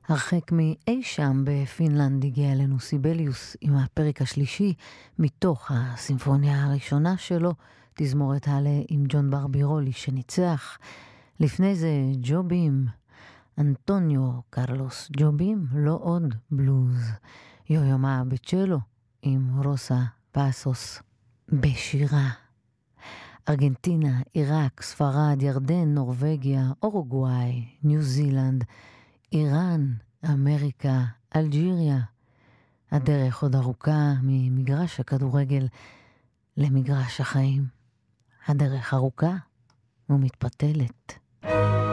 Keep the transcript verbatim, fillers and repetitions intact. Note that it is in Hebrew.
הרחק מאי שם בפינלנד הגיע אלינו סיבליוס עם הפרק השלישי מתוך הסימפוניה הראשונה שלו, תזמורת הלה עם ג'ון ברבירולי שניצח. לפני זה ג'ובים, אנטוניו קרלוס ג'ובים, לא עוד בלוז. יו-יומה בצ'לו עם רוסה פסוס בשירה. ארגנטינה, עיראק, ספרד, ירדן, נורווגיה, אורוגוואי, ניו זילנד, איראן, אמריקה, אלג'יריה. הדרך עוד ארוכה ממגרש הכדורגל למגרש החיים. הדרך ארוכה ומתפתלת.